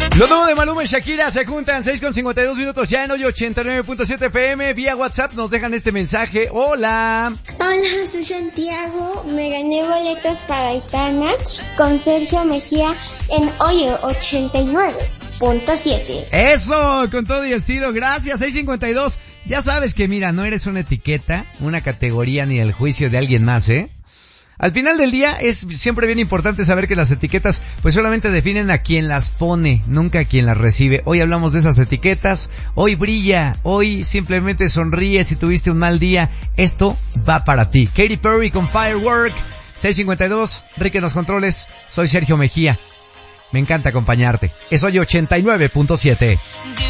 Lo nuevo de Maluma y Shakira se juntan 6:52 minutos ya en hoy 89.7 FM. Vía WhatsApp nos dejan este mensaje. Hola. Hola, soy Santiago. Me gané boletos para Aitana con Sergio Mejía en hoy 89.7. Eso, con todo y estilo. Gracias, 6:52. Ya sabes que mira, no eres una etiqueta, una categoría ni el juicio de alguien más, ¿eh? Al final del día es siempre bien importante saber que las etiquetas pues solamente definen a quien las pone, nunca a quien las recibe. Hoy hablamos de esas etiquetas, hoy brilla, hoy simplemente sonríe si tuviste un mal día. Esto va para ti. Katy Perry con Firework, 6:52, Rick en los controles, soy Sergio Mejía. Me encanta acompañarte. Es hoy 89.7.